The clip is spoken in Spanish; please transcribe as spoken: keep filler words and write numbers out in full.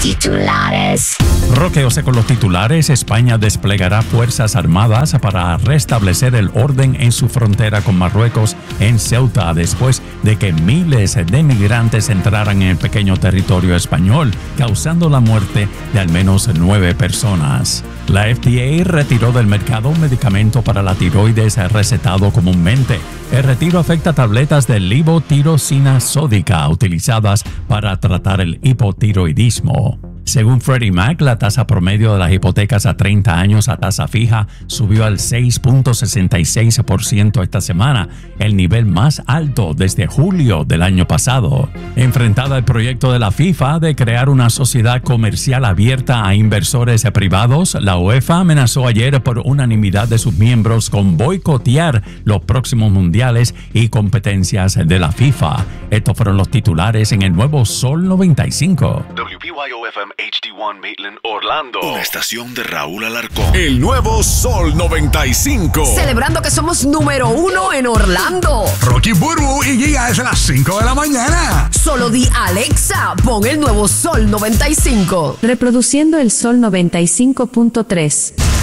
Titulares. Roqueose con los titulares. España desplegará fuerzas armadas para restablecer el orden en su frontera con Marruecos en Ceuta después de que miles de migrantes entraran en el pequeño territorio español, causando la muerte de al menos nueve personas. La F D A retiró del mercado un medicamento para la tiroides recetado comúnmente. El retiro afecta tabletas de levotirosina sódica utilizadas para tratar el hipotiroidismo. Según Freddie Mac, la tasa promedio de las hipotecas a treinta años a tasa fija subió al seis punto sesenta y seis por ciento esta semana, el nivel más alto desde julio del año pasado. Enfrentada al proyecto de la FIFA de crear una sociedad comercial abierta a inversores privados, la UEFA amenazó ayer por unanimidad de sus miembros con boicotear los próximos mundiales y competencias de la FIFA. Estos fueron los titulares en el nuevo Sol noventa y cinco. W P Y O F M H D uno Maitland, Orlando. Una estación de Raúl Alarcón. El nuevo Sol noventa y cinco. Celebrando que somos número uno en Orlando. Rocky Burbu y Giga desde las cinco de la mañana. Solo di Alexa, pon el nuevo Sol noventa y cinco. Reproduciendo el Sol noventa y cinco punto tres.